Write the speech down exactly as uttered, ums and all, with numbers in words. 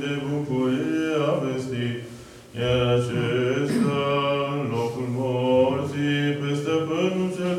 de bucurie a vestit, iar acesta, în locul morții, pe stăpânul cel